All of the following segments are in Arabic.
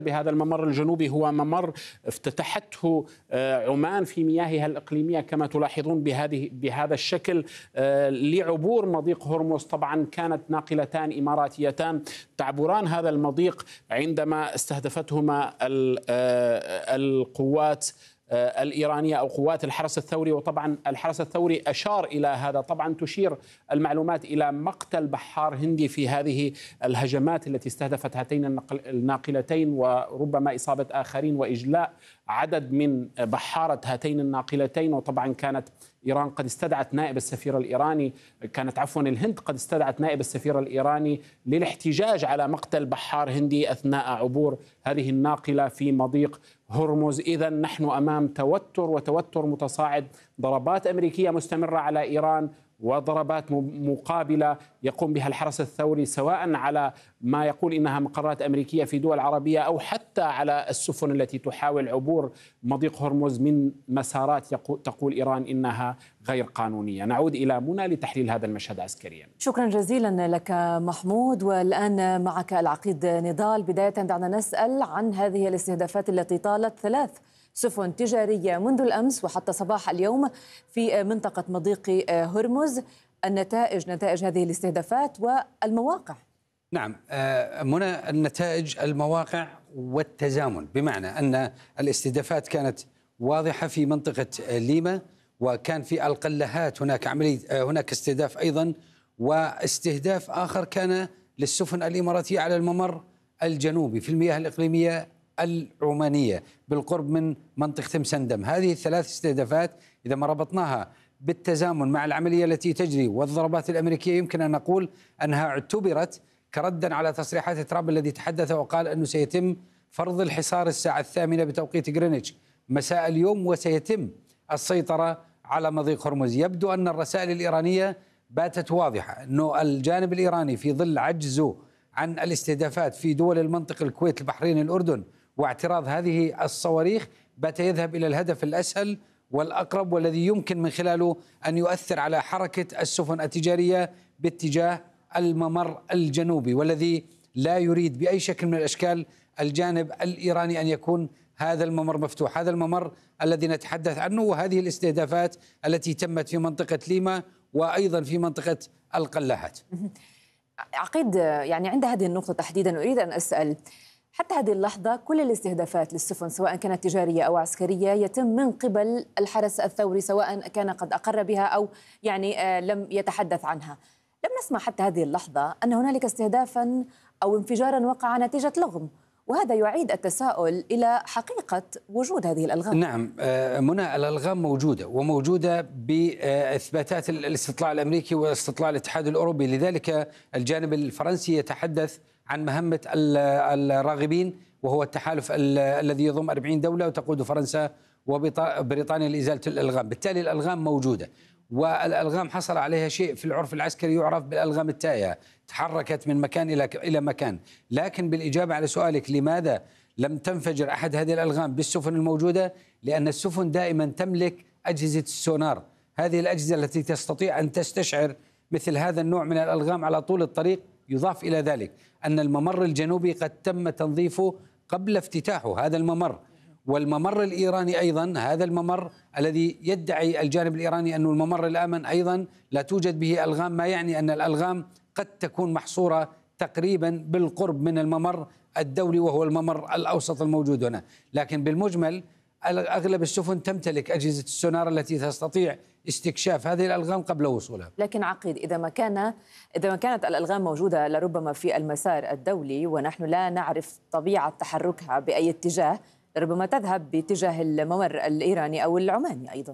بهذا الممر الجنوبي هو ممر افتتحته عمان في مياهها الإقليمية كما تلاحظون بهذا الشكل لعبور مضيق هرمز. طبعا كانت ناقلتان إماراتيتان تعبران هذا المضيق عندما استهدفتهما القوات الإيرانية أو قوات الحرس الثوري. وطبعا الحرس الثوري أشار إلى هذا. طبعا تشير المعلومات إلى مقتل بحار هندي في هذه الهجمات التي استهدفت هاتين الناقلتين، وربما إصابة آخرين وإجلاء عدد من بحارة هاتين الناقلتين. وطبعا كانت إيران قد استدعت نائب السفير الإيراني، الهند قد استدعت نائب السفير الإيراني للاحتجاج على مقتل بحار هندي أثناء عبور هذه الناقلة في مضيق هرمز. إذن نحن أمام توتر متصاعد، ضربات أمريكية مستمرة على إيران وضربات مقابلة يقوم بها الحرس الثوري، سواء على ما يقول إنها مقرات أمريكية في دول عربية أو حتى على السفن التي تحاول عبور مضيق هرمز من مسارات تقول إيران إنها غير قانونية. نعود إلى منى لتحليل هذا المشهد عسكريا. شكرا جزيلا لك محمود. والآن معك العقيد نضال. بداية دعنا نسأل عن هذه الاستهدافات التي طالت 3 سفن تجارية منذ الأمس وحتى صباح اليوم في منطقة مضيق هرمز. نتائج هذه الاستهدافات والمواقع. نعم منى، النتائج المواقع والتزامن، بمعنى أن الاستهدافات كانت واضحة في منطقة ليما، وكان في القلهات هناك استهداف أيضا، واستهداف آخر كان للسفن الإماراتية على الممر الجنوبي في المياه الإقليمية العمانية بالقرب من منطقة مسندم. هذه الثلاث استهدافات إذا ما ربطناها بالتزامن مع العملية التي تجري والضربات الأمريكية يمكن أن نقول أنها اعتبرت كردا على تصريحات ترامب الذي تحدث وقال أنه سيتم فرض الحصار الساعة 8 بتوقيت غرينتش مساء اليوم، وسيتم السيطرة على مضيق هرمز. يبدو أن الرسائل الإيرانية باتت واضحة، أنه الجانب الإيراني في ظل عجزه عن الاستهدافات في دول المنطقة الكويت البحرين الأردن واعتراض هذه الصواريخ بات يذهب إلى الهدف الأسهل والأقرب والذي يمكن من خلاله أن يؤثر على حركة السفن التجارية باتجاه الممر الجنوبي، والذي لا يريد بأي شكل من الأشكال الجانب الإيراني أن يكون هذا الممر مفتوح، هذا الممر الذي نتحدث عنه، وهذه الاستهدافات التي تمت في منطقة ليما وأيضا في منطقة القلاهات. عقيد، يعني عند هذه النقطة تحديدا أريد أن أسأل، حتى هذه اللحظة كل الاستهدافات للسفن سواء كانت تجارية أو عسكرية يتم من قبل الحرس الثوري، سواء كان قد أقر بها أو يعني لم يتحدث عنها. لم نسمع حتى هذه اللحظة أن هنالك استهدافا أو انفجارا وقع نتيجة لغم، وهذا يعيد التساؤل إلى حقيقة وجود هذه الألغام. نعم منى، الألغام موجودة، وموجودة بإثباتات الاستطلاع الأمريكي واستطلاع الاتحاد الأوروبي. لذلك الجانب الفرنسي يتحدث عن مهمة الراغبين، وهو التحالف الذي يضم 40 دولة وتقود فرنسا وبريطانيا لإزالة الألغام. بالتالي الألغام موجودة، والألغام حصل عليها شيء في العرف العسكري يعرف بالألغام التائهة، تحركت من مكان إلى مكان. لكن بالإجابة على سؤالك لماذا لم تنفجر أحد هذه الألغام بالسفن الموجودة، لأن السفن دائما تملك أجهزة السونار، هذه الأجهزة التي تستطيع أن تستشعر مثل هذا النوع من الألغام على طول الطريق. يضاف إلى ذلك أن الممر الجنوبي قد تم تنظيفه قبل افتتاحه هذا الممر، والممر الإيراني أيضا، هذا الممر الذي يدعي الجانب الإيراني أنه الممر الآمن أيضا لا توجد به ألغام، ما يعني أن الألغام قد تكون محصورة تقريبا بالقرب من الممر الدولي وهو الممر الأوسط الموجود هنا. لكن بالمجمل أغلب السفن تمتلك أجهزة السونار التي تستطيع استكشاف هذه الألغام قبل وصولها. لكن عقيد، إذا ما كانت الألغام موجودة لربما في المسار الدولي ونحن لا نعرف طبيعة تحركها بأي اتجاه، ربما تذهب باتجاه الممر الإيراني أو العماني أيضا.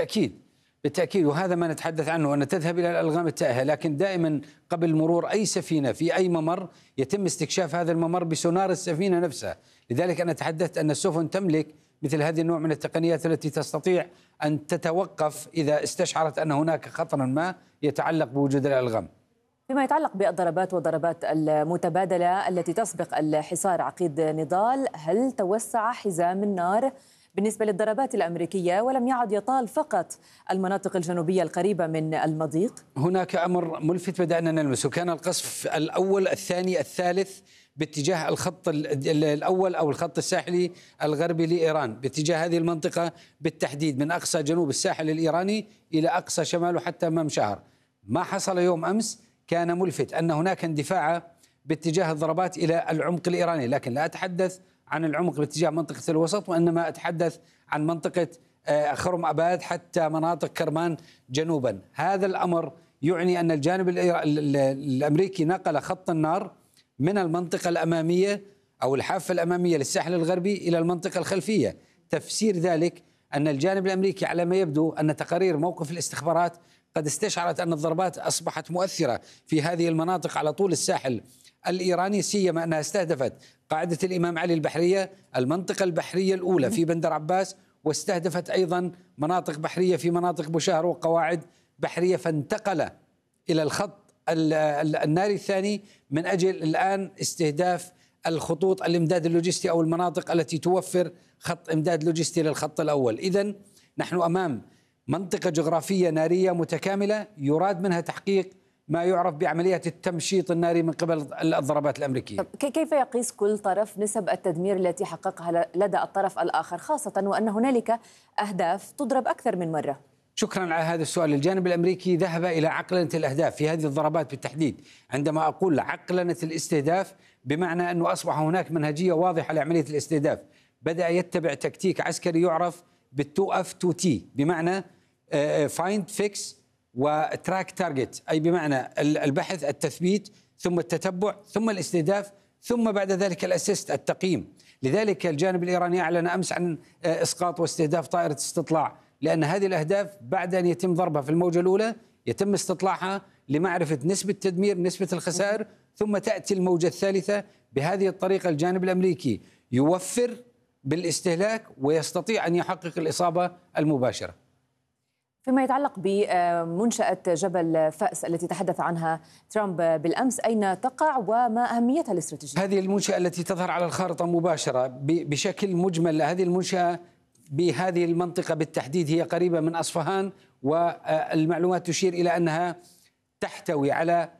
بالتأكيد، وهذا ما نتحدث عنه، أن تذهب إلى الألغام التائهة. لكن دائما قبل مرور أي سفينة في أي ممر يتم استكشاف هذا الممر بسونار السفينة نفسها. لذلك أنا تحدثت أن السفن تملك مثل هذه النوع من التقنيات التي تستطيع أن تتوقف إذا استشعرت أن هناك خطر ما يتعلق بوجود الألغام. فيما يتعلق بالضربات والضربات المتبادلة التي تسبق الحصار، عقيد نضال، هل توسع حزام النار بالنسبة للضربات الأمريكية ولم يعد يطال فقط المناطق الجنوبية القريبة من المضيق؟ هناك أمر ملفت بدأنا نلمسه، كان القصف الأول الثاني الثالث باتجاه الخط الأول أو الخط الساحلي الغربي لإيران، باتجاه هذه المنطقة بالتحديد من أقصى جنوب الساحل الإيراني إلى أقصى شماله حتى ممشار. ما حصل يوم أمس كان ملفت، أن هناك اندفاع باتجاه الضربات إلى العمق الإيراني، لكن لا أتحدث عن العمق باتجاه منطقة الوسط، وإنما أتحدث عن منطقة خرم أباد حتى مناطق كرمان جنوبا. هذا الأمر يعني أن الجانب الأمريكي نقل خط النار من المنطقة الأمامية أو الحافة الأمامية للساحل الغربي إلى المنطقة الخلفية. تفسير ذلك أن الجانب الأمريكي على ما يبدو أن تقارير موقف الاستخبارات قد استشعرت أن الضربات أصبحت مؤثرة في هذه المناطق على طول الساحل الإيراني، سيما أنها استهدفت قاعدة الإمام علي البحرية، المنطقة البحرية الأولى في بندر عباس، واستهدفت أيضا مناطق بحرية في مناطق بوشهر وقواعد بحرية، فانتقل إلى الخط الناري الثاني من أجل الآن استهداف الخطوط الإمداد اللوجستي أو المناطق التي توفر خط إمداد لوجستي للخط الأول. إذن نحن أمام منطقة جغرافية نارية متكاملة يراد منها تحقيق ما يعرف بعملية التمشيط الناري من قبل الضربات الأمريكية. كيف يقيس كل طرف نسب التدمير التي حققها لدى الطرف الآخر، خاصة وأن هنالك أهداف تضرب أكثر من مرة؟ شكرا على هذا السؤال. الجانب الأمريكي ذهب إلى عقلنة الأهداف في هذه الضربات بالتحديد. عندما أقول عقلنة الاستهداف بمعنى أنه أصبح هناك منهجية واضحة لعملية الاستهداف، بدأ يتبع تكتيك عسكري يعرف بال2F2T، بمعنى find fix وتراك تارجت، أي بمعنى البحث، التثبيت، ثم التتبع، ثم الاستهداف، ثم بعد ذلك الأسيست، التقييم. لذلك الجانب الإيراني أعلن أمس عن إسقاط واستهداف طائرة استطلاع، لأن هذه الأهداف بعد أن يتم ضربها في الموجة الأولى يتم استطلاعها لمعرفة نسبة التدمير، نسبة الخسائر، ثم تأتي الموجة الثالثة. بهذه الطريقة الجانب الأمريكي يوفر بالاستهلاك ويستطيع أن يحقق الإصابة المباشرة. فيما يتعلق بمنشأة جبل فأس التي تحدث عنها ترامب بالأمس، أين تقع وما أهميتها الاستراتيجية؟ هذه المنشأة التي تظهر على الخارطة مباشرة بشكل مجمل، هذه المنشأة بهذه المنطقة بالتحديد هي قريبة من أصفهان، والمعلومات تشير إلى أنها تحتوي على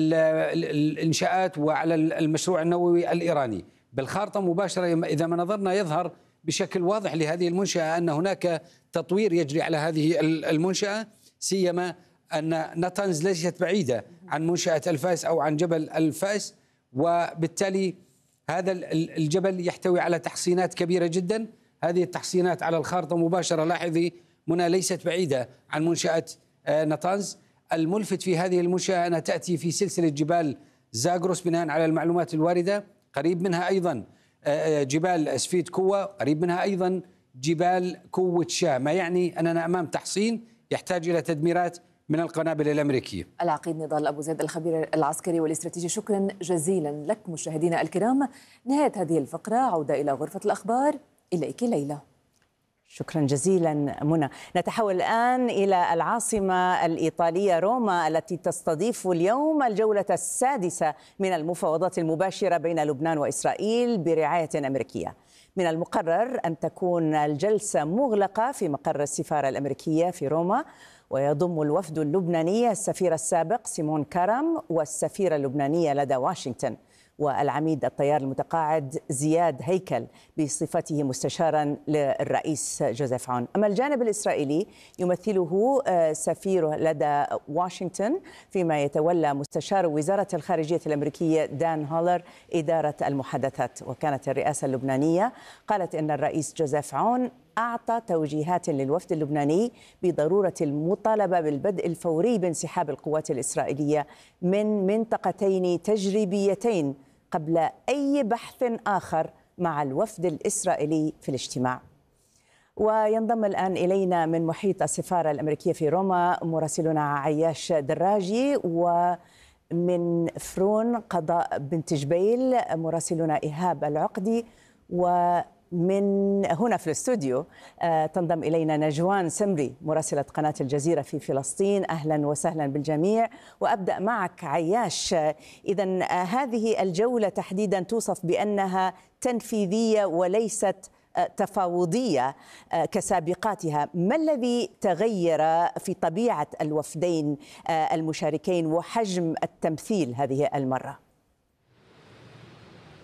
الإنشاءات وعلى المشروع النووي الإيراني. بالخارطة مباشرة إذا ما نظرنا يظهر بشكل واضح لهذه المنشأة أن هناك تطوير يجري على هذه المنشأة، سيما أن ناتنز ليست بعيدة عن منشأة الفاس أو عن جبل الفاس، وبالتالي هذا الجبل يحتوي على تحصينات كبيرة جدا. هذه التحصينات على الخارطة مباشرة لاحظي منى ليست بعيدة عن منشأة ناتنز. الملفت في هذه المنشأة أنها تأتي في سلسلة جبال زاغروس بناء على المعلومات الواردة، قريب منها أيضا جبال سفيد كوة، قريب منها أيضا جبال كوة شاه، ما يعني أننا أمام تحصين يحتاج إلى تدميرات من القنابل الأمريكية. العقيد نضال أبو زيد الخبير العسكري والاستراتيجي، شكرا جزيلا لك. مشاهدينا الكرام، نهاية هذه الفقرة، عودة إلى غرفة الأخبار، إليك ليلى. شكرا جزيلا منى. نتحول الآن إلى العاصمة الإيطالية روما التي تستضيف اليوم الجولة السادسة من المفاوضات المباشرة بين لبنان وإسرائيل برعاية أمريكية. من المقرر أن تكون الجلسة مغلقة في مقر السفارة الأمريكية في روما، ويضم الوفد اللبناني السفير السابق سيمون كارم والسفيرة اللبنانية لدى واشنطن، والعميد الطيار المتقاعد زياد هيكل بصفته مستشارا للرئيس جوزيف عون. أما الجانب الإسرائيلي يمثله سفيره لدى واشنطن، فيما يتولى مستشار وزارة الخارجية الأمريكية دان هولر إدارة المحادثات. وكانت الرئاسة اللبنانية قالت إن الرئيس جوزيف عون أعطى توجيهات للوفد اللبناني بضرورة المطالبة بالبدء الفوري بانسحاب القوات الإسرائيلية من منطقتين تجريبيتين قبل أي بحث آخر مع الوفد الإسرائيلي في الاجتماع. وينضم الآن إلينا من محيط السفارة الأمريكية في روما مراسلنا عياش دراجي، ومن فرون قضاء بنت جبيل مراسلنا إيهاب العقدي، ومن هنا في الاستوديو تنضم إلينا نجوان سمري مراسلة قناة الجزيرة في فلسطين. أهلا وسهلا بالجميع. وأبدأ معك عياش، إذن هذه الجولة تحديدا توصف بأنها تنفيذية وليست تفاوضية كسابقاتها. ما الذي تغير في طبيعة الوفدين المشاركين وحجم التمثيل هذه المرة؟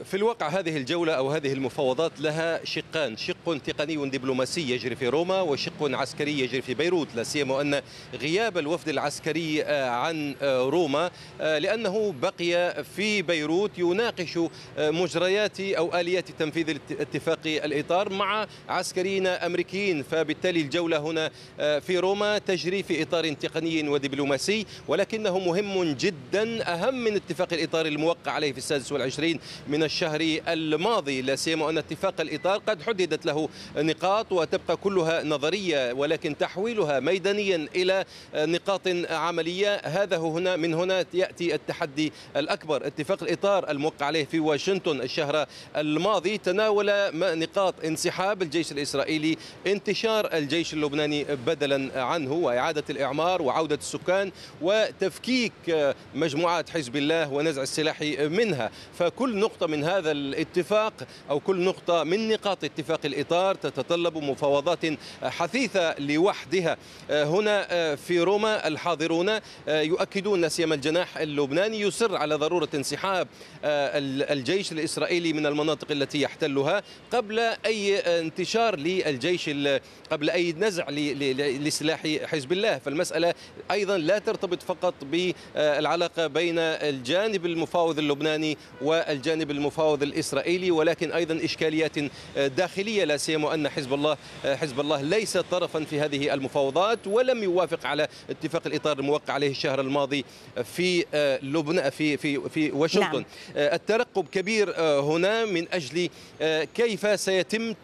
في الواقع هذه الجولة أو هذه المفاوضات لها شقان، شق تقني دبلوماسي يجري في روما وشق عسكري يجري في بيروت، لا سيما أن غياب الوفد العسكري عن روما لأنه بقي في بيروت يناقش مجريات أو آليات تنفيذ اتفاق الإطار مع عسكريين أمريكيين، فبالتالي الجولة هنا في روما تجري في إطار تقني ودبلوماسي، ولكنه مهم جدا، أهم من اتفاق الإطار الموقع عليه في 26 من الشهر الماضي، لا سيما أن اتفاق الإطار قد حددت له نقاط وتبقى كلها نظرية، ولكن تحويلها ميدانيا إلى نقاط عملية هذا هنا من هنا يأتي التحدي الأكبر. اتفاق الإطار الموقع عليه في واشنطن الشهر الماضي تناول نقاط انسحاب الجيش الإسرائيلي، انتشار الجيش اللبناني بدلا عنه، وإعادة الإعمار وعودة السكان وتفكيك مجموعات حزب الله ونزع السلاح منها. فكل نقطة من هذا الاتفاق أو كل نقطة من نقاط اتفاق الإطار تتطلب مفاوضات حثيثة لوحدها. هنا في روما الحاضرون يؤكدون، لا سيما الجناح اللبناني يصر على ضرورة انسحاب الجيش الإسرائيلي من المناطق التي يحتلها قبل أي انتشار للجيش، قبل أي نزع لسلاح حزب الله. فالمسألة أيضا لا ترتبط فقط بالعلاقة بين الجانب المفاوض اللبناني والجانب المفاوض الإسرائيلي، ولكن أيضا إشكاليات داخلية، لا سيما أن حزب الله ليس طرفا في هذه المفاوضات ولم يوافق على اتفاق الإطار الموقع عليه الشهر الماضي في لبنان في واشنطن. نعم. الترقب كبير هنا من أجل كيف سيتم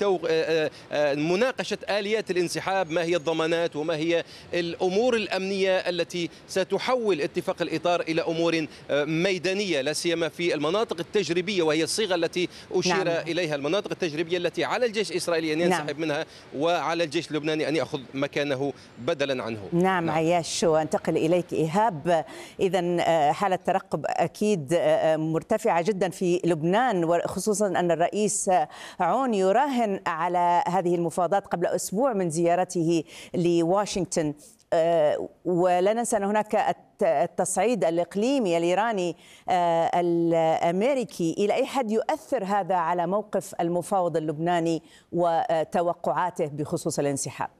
مناقشة آليات الانسحاب، ما هي الضمانات وما هي الأمور الأمنية التي ستحول اتفاق الإطار إلى أمور ميدانية، لا سيما في المناطق التجريبية، وهي الصيغة التي أشير نعم. إليها، المناطق التجريبية التي على الجيش الإسرائيلي أن ينسحب نعم. منها، وعلى الجيش اللبناني أن يأخذ مكانه بدلا عنه. نعم عياش، وانتقل إليك إيهاب. إذن حالة ترقب أكيد مرتفعة جدا في لبنان، وخصوصا أن الرئيس عون يراهن على هذه المفاوضات قبل أسبوع من زيارته لواشنطن. ولا ننسى أن هناك التصعيد الإقليمي الإيراني الأمريكي. إلى أي حد يؤثر هذا على موقف المفاوض اللبناني وتوقعاته بخصوص الانسحاب؟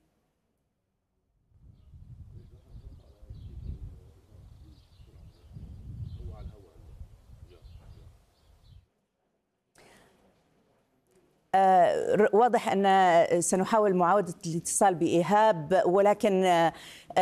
واضح أن سنحاول معاودة الاتصال بإيهاب، ولكن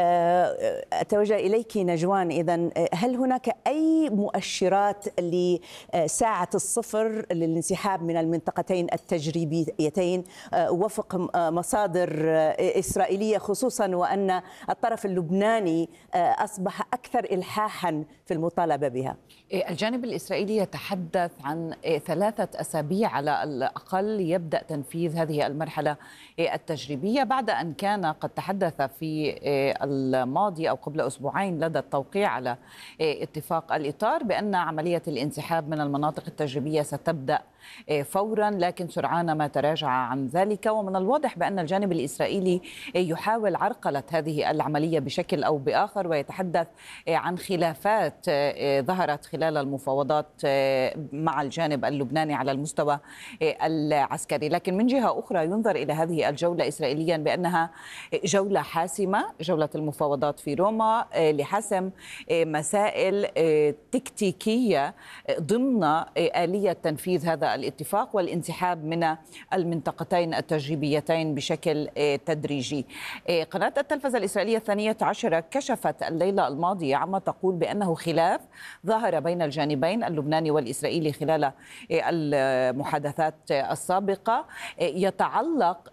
أتوجه إليك نجوان. إذن هل هناك أي مؤشرات لساعة الصفر للانسحاب من المنطقتين التجريبيتين وفق مصادر إسرائيلية، خصوصا وأن الطرف اللبناني أصبح أكثر إلحاحا في المطالبة بها؟ الجانب الإسرائيلي يتحدث عن 3 أسابيع على الأقل يبدأ تنفيذ هذه المرحلة التجريبية، بعد أن كان قد تحدث في الماضي أو قبل أسبوعين لدى التوقيع على اتفاق الإطار بأن عملية الانسحاب من المناطق التجريبية ستبدأ فورا، لكن سرعان ما تراجع عن ذلك. ومن الواضح بأن الجانب الإسرائيلي يحاول عرقلة هذه العملية بشكل أو بآخر، ويتحدث عن خلافات ظهرت خلال المفاوضات مع الجانب اللبناني على المستوى العسكري. لكن من جهة أخرى ينظر إلى هذه الجولة إسرائيليا بأنها جولة حاسمة، جولة المفاوضات في روما لحسم مسائل تكتيكية ضمن آلية تنفيذ هذا الاتفاق والانسحاب من المنطقتين التجريبيتين بشكل تدريجي. قناة التلفزة الإسرائيلية 12 كشفت الليلة الماضية عما تقول بأنه خلاف ظهر بين الجانبين اللبناني والإسرائيلي خلال المحادثات السابقة، يتعلق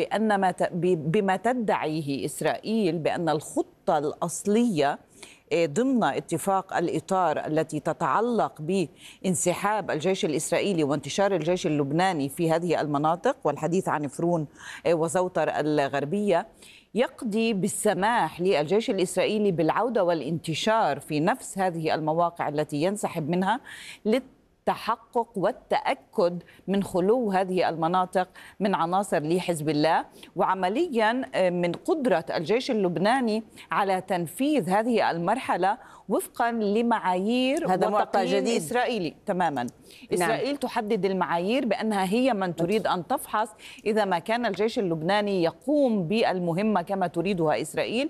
بما تدعيه إسرائيل بأن الخطة الأصلية ضمن اتفاق الإطار التي تتعلق بانسحاب الجيش الإسرائيلي وانتشار الجيش اللبناني في هذه المناطق والحديث عن فرون وزوطر الغربية، يقضي بالسماح للجيش الإسرائيلي بالعودة والانتشار في نفس هذه المواقع التي ينسحب منها تحقق والتأكد من خلو هذه المناطق من عناصر لحزب الله، وعمليا من قدرة الجيش اللبناني على تنفيذ هذه المرحلة وفقا لمعايير هذا معطى جديد إسرائيلي تماما. إسرائيل تحدد المعايير بأنها هي من تريد أن تفحص إذا ما كان الجيش اللبناني يقوم بالمهمة كما تريدها إسرائيل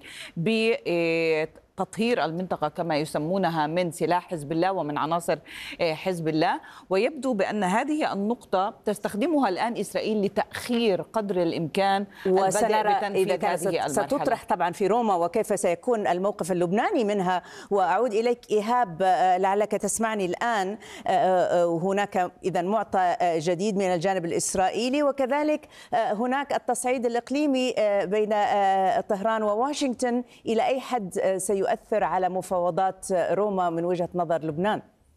تطهير المنطقة كما يسمونها من سلاح حزب الله ومن عناصر حزب الله. ويبدو بأن هذه النقطة تستخدمها الآن إسرائيل لتأخير قدر الإمكان وسنرى إذا كانت ستطرح طبعا في روما وكيف سيكون الموقف اللبناني منها. وأعود إليك إيهاب، لعلك تسمعني الآن. هناك إذا معطى جديد من الجانب الإسرائيلي، وكذلك هناك التصعيد الإقليمي بين طهران وواشنطن. إلى أي حد سيؤثر على مفاوضات روما من وجهة نظر لبنان؟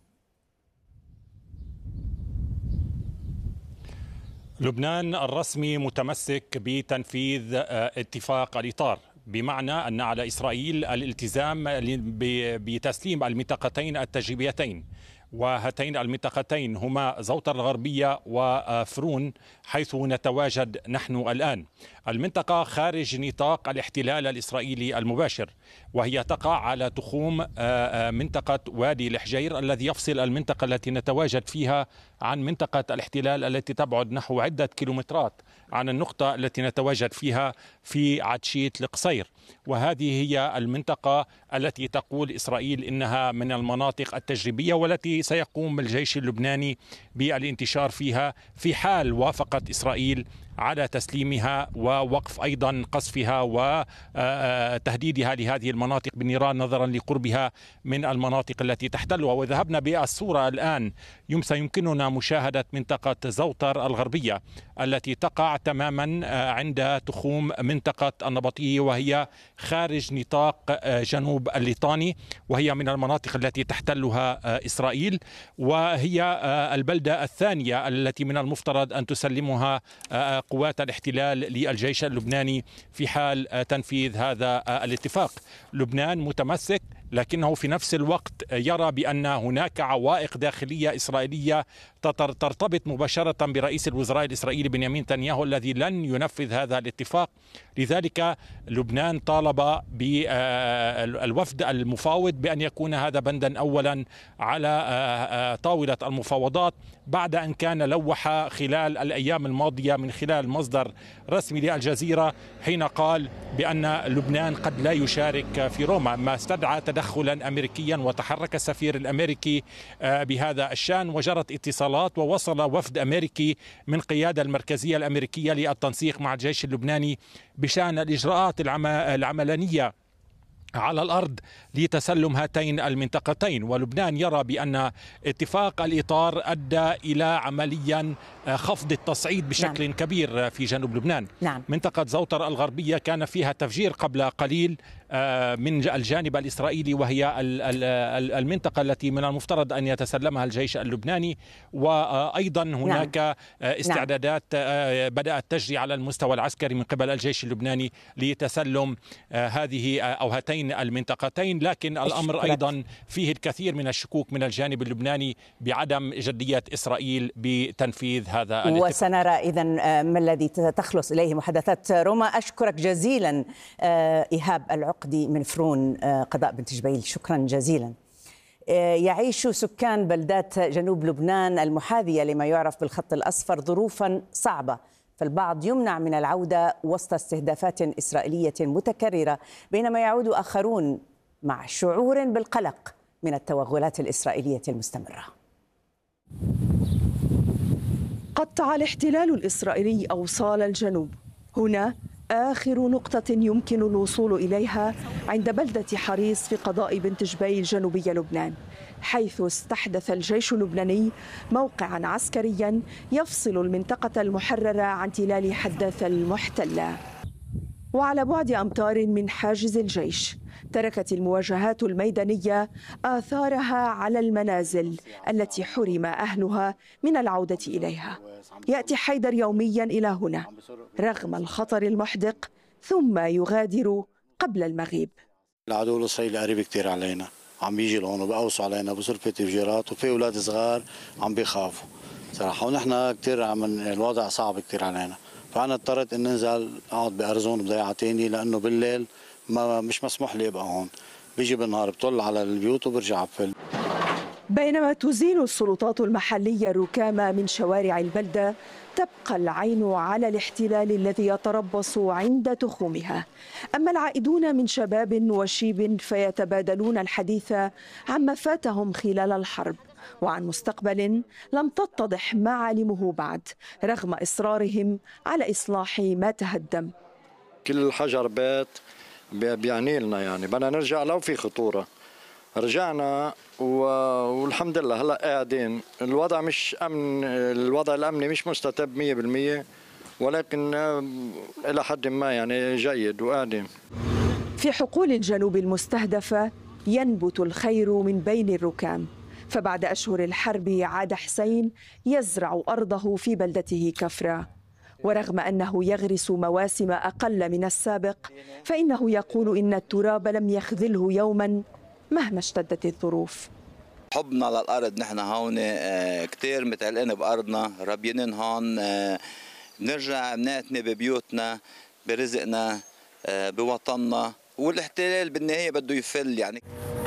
لبنان الرسمي متمسك بتنفيذ اتفاق الإطار، بمعنى أن على إسرائيل الالتزام بتسليم المنطقتين التجريبيتين، وهاتين المنطقتين هما زوطر الغربية وفرون حيث نتواجد نحن الآن. المنطقة خارج نطاق الاحتلال الإسرائيلي المباشر، وهي تقع على تخوم منطقة وادي الحجير الذي يفصل المنطقة التي نتواجد فيها عن منطقة الاحتلال التي تبعد نحو عدة كيلومترات عن النقطة التي نتواجد فيها في عتشيت القصير. وهذه هي المنطقة التي تقول إسرائيل إنها من المناطق التجريبية والتي سيقوم الجيش اللبناني بالانتشار فيها في حال وافقت إسرائيل على تسليمها ووقف أيضا قصفها وتهديدها لهذه المناطق بالنيران نظرا لقربها من المناطق التي تحتلها. وذهبنا بالصورة الآن سيمكننا مشاهدة منطقة زوطر الغربية التي تقع تماما عند تخوم منطقة النبطية، وهي خارج نطاق جنوب الليطاني، وهي من المناطق التي تحتلها إسرائيل، وهي البلدة الثانية التي من المفترض أن تسلمها قوات الاحتلال للجيش اللبناني في حال تنفيذ هذا الاتفاق. لبنان متمسك، لكنه في نفس الوقت يرى بأن هناك عوائق داخلية إسرائيلية ترتبط مباشرة برئيس الوزراء الإسرائيلي بنيامين نتنياهو الذي لن ينفذ هذا الاتفاق. لذلك لبنان طالب بالوفد المفاوض بأن يكون هذا بندا أولا على طاولة المفاوضات، بعد أن كان لوح خلال الأيام الماضية من خلال مصدر رسمي للجزيرة حين قال بأن لبنان قد لا يشارك في روما، ما استدعى تدخلا أمريكيا، وتحرك السفير الأمريكي بهذا الشأن، وجرت اتصالات ووصل وفد أمريكي من قيادة المركزية الأمريكية للتنسيق مع الجيش اللبناني بشأن الإجراءات العملانية على الأرض لتسلم هاتين المنطقتين. ولبنان يرى بأن اتفاق الإطار أدى إلى عمليا خفض التصعيد بشكل كبير في جنوب لبنان. منطقة زوطر الغربية كان فيها تفجير قبل قليل من الجانب الإسرائيلي، وهي المنطقة التي من المفترض أن يتسلمها الجيش اللبناني. وأيضا هناك استعدادات بدأت تجري على المستوى العسكري من قبل الجيش اللبناني لتسلم هذه أو هاتين المنطقتين، لكن الأمر أيضا فيه الكثير من الشكوك من الجانب اللبناني بعدم جدية إسرائيل بتنفيذ هذا الاتفاق. وسنرى إذن ما الذي تخلص إليه محادثات روما. أشكرك جزيلا إيهاب العقدي من فرون قضاء بنت جبيل، شكرا جزيلا. يعيش سكان بلدات جنوب لبنان المحاذية لما يعرف بالخط الأصفر ظروفا صعبة، فالبعض يمنع من العودة وسط استهدافات إسرائيلية متكررة، بينما يعود آخرون مع شعور بالقلق من التوغلات الإسرائيلية المستمرة. قطع الاحتلال الإسرائيلي أوصال الجنوب. هنا آخر نقطة يمكن الوصول إليها عند بلدة حريص في قضاء بنت جبيل جنوبي لبنان، حيث استحدث الجيش اللبناني موقعا عسكريا يفصل المنطقة المحررة عن تلال حداثة المحتلة. وعلى بعد أمتار من حاجز الجيش تركت المواجهات الميدانية آثارها على المنازل التي حرم أهلها من العودة إليها. يأتي حيدر يوميا إلى هنا رغم الخطر المحدق، ثم يغادر قبل المغيب. العدو الإسرائيلي قريب كتير علينا، عم بيجي لهون وبقوصوا علينا بصير في تفجيرات وفي اولاد صغار عم بيخافوا صراحه، ونحن كثير الوضع صعب كثير علينا، فانا اضطريت ان انزل اقعد بارزون بضيعه ثاني لانه بالليل مش مسموح لي ابقى هون، بيجي بالنهار بطل على البيوت وبرجع بفل. بينما تزيل السلطات المحلية الركام من شوارع البلدة، تبقى العين على الاحتلال الذي يتربص عند تخومها. أما العائدون من شباب وشيب فيتبادلون الحديث عما فاتهم خلال الحرب وعن مستقبل لم تتضح معالمه بعد رغم إصرارهم على إصلاح ما تهدم. كل حجر بيت بيعني لنا، يعني بدنا نرجع لو في خطورة. رجعنا والحمد لله هلا قاعدين، الوضع مش امن، الوضع الامني مش مستتب 100%، ولكن الى حد ما يعني جيد وقاعدين. في حقول الجنوب المستهدفة ينبت الخير من بين الركام، فبعد أشهر الحرب عاد حسين يزرع أرضه في بلدته كفرة، ورغم أنه يغرس مواسم أقل من السابق فإنه يقول إن التراب لم يخذله يوما مهما اشتدت الظروف. حبنا للأرض، نحن هون كتير متعلقين بأرضنا، ربينين هون، بنرجع بنعتني ببيوتنا برزقنا بوطننا، والاحتلال بالنهاية بده يفل. يعني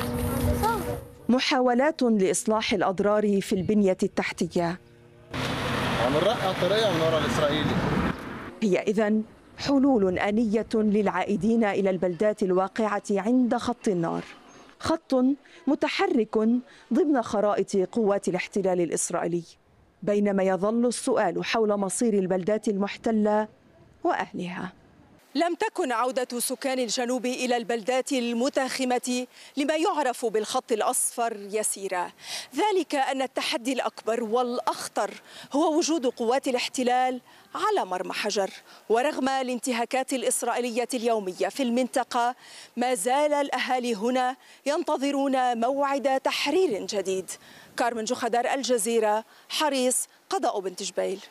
محاولات لإصلاح الأضرار في البنية التحتية عم نرقع طريقة من وراء الإسرائيلي. هي إذن حلول آنية للعائدين إلى البلدات الواقعة عند خط النار، خط متحرك ضمن خرائط قوات الاحتلال الإسرائيلي، بينما يظل السؤال حول مصير البلدات المحتلة وأهلها. لم تكن عودة سكان الجنوب إلى البلدات المتاخمة لما يعرف بالخط الأصفر يسيرة، ذلك أن التحدي الأكبر والأخطر هو وجود قوات الاحتلال على مرمى حجر. ورغم الانتهاكات الإسرائيلية اليومية في المنطقة، ما زال الأهالي هنا ينتظرون موعد تحرير جديد. كارمن جخدار، الجزيرة، حريص، قضاء بنت جبيل.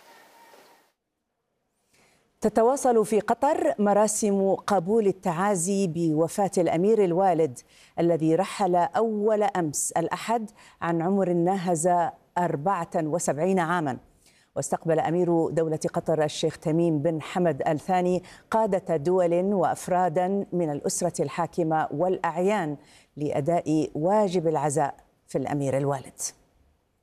تتواصل في قطر مراسم قبول التعازي بوفاة الأمير الوالد الذي رحل أول أمس الأحد عن عمر ناهز 74 عاما. واستقبل أمير دولة قطر الشيخ تميم بن حمد آل ثاني قادة دول وأفرادا من الأسرة الحاكمة والأعيان لأداء واجب العزاء في الأمير الوالد.